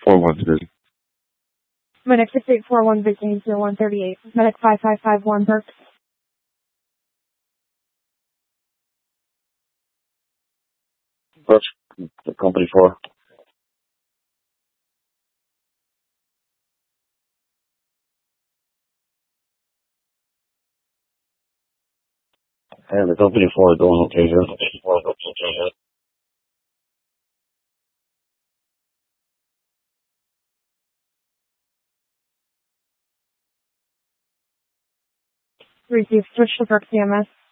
6841 Division. Medic 6841 Viking 0138. Medic 5551 Burke. Brooks, the company 4. And the company 4 going okay here. Company 4 going okay here. Receive switch to Burke CMS.